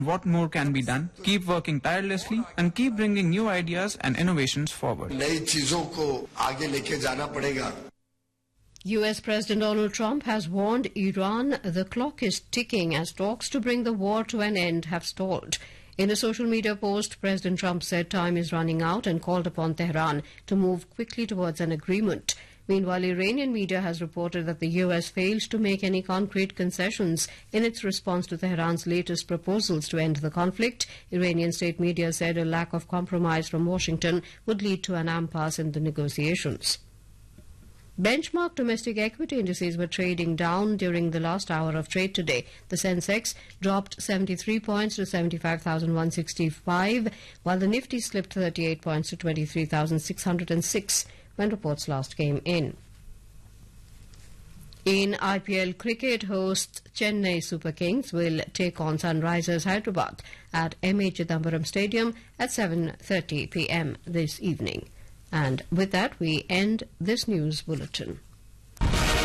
What more can be done? Keep working tirelessly and keep bringing new ideas and innovations forward. नई चीजों को आगे लेके जाना पड़ेगा. US President Donald Trump has warned Iran the clock is ticking as talks to bring the war to an end have stalled. In a social media post, President Trump said time is running out and called upon Tehran to move quickly towards an agreement. Meanwhile, Iranian media has reported that the US failed to make any concrete concessions in its response to Tehran's latest proposals to end the conflict. Iranian state media said a lack of compromise from Washington would lead to an impasse in the negotiations. Benchmark domestic equity indices were trading down during the last hour of trade today. The Sensex dropped 73 points to 75,165, while the Nifty slipped 38 points to 23,606 when reports last came in. In IPL cricket, hosts Chennai Super Kings will take on Sunrisers Hyderabad at MA Chidambaram Stadium at 7:30 p.m. this evening. And with that, we end this news bulletin.